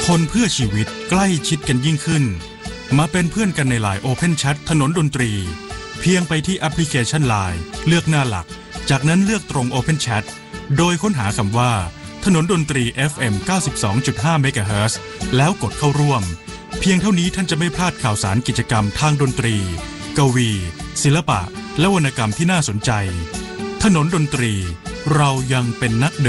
คนเพื่อชีวิตใกล้ชิดกันยิ่งขึ้นมาเป็นเพื่อนกันในไลน์ Open Chat ถนนดนตรีเพียงไปที่แอปพลิเคชัน LINE เลือกหน้าหลักจากนั้นเลือกตรง Open Chat โดยค้นหาคำว่าถนนดนตรี FM 92.5 เมกะเฮิรตซ์แล้วกดเข้าร่วมเพียงเท่านี้ท่านจะไม่พลาดข่าวสารกิจกรรมทางดนตรีกวีศิลปะและวรรณกรรมที่น่าสนใจถนนดนตรีเรายังเป็นนัก